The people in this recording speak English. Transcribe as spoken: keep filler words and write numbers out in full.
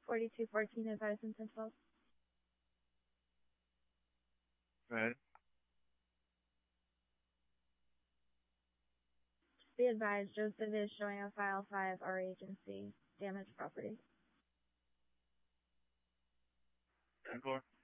forty-two fourteen advised in ten twelve. Go ahead. Be advised, Joseph is showing a file five, our agency, damaged property. ten four.